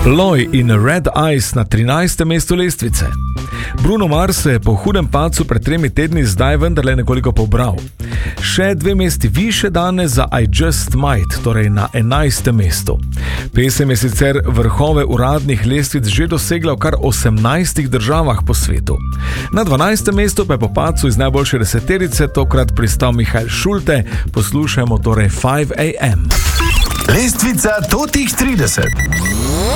Loy in Red Eyes na 13. mestu lestvice. Bruno Mars se je po hudem padcu pred 3 tedni zdaj vendarle nekoliko pobral. Še 2 mesti više danes za I Just Might, torej na 11. mestu. Pesem je sicer vrhove uradnih lestvic že dosegla v kar 18 državah po svetu. Na 12. mestu pa je po padcu iz najboljše deseterice tokrat pristal Mihael Schulte. Poslušajmo torej 5 AM. Lestvica Totih 30.